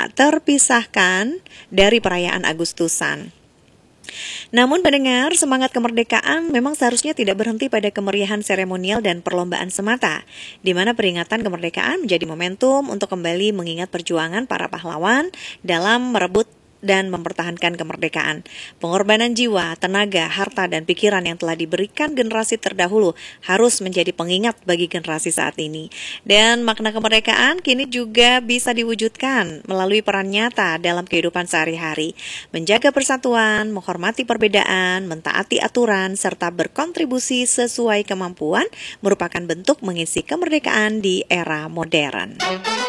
tak terpisahkan dari perayaan Agustusan. Namun pendengar, semangat kemerdekaan memang seharusnya tidak berhenti pada kemeriahan seremonial dan perlombaan semata, di mana peringatan kemerdekaan menjadi momentum untuk kembali mengingat perjuangan para pahlawan dalam merebut dan mempertahankan kemerdekaan. Pengorbanan jiwa, tenaga, harta, dan pikiran yang telah diberikan generasi terdahulu harus menjadi pengingat bagi generasi saat ini. Dan makna kemerdekaan kini juga bisa diwujudkan melalui peran nyata dalam kehidupan sehari-hari. Menjaga persatuan, menghormati perbedaan, mentaati aturan, serta berkontribusi sesuai kemampuan merupakan bentuk mengisi kemerdekaan di era modern.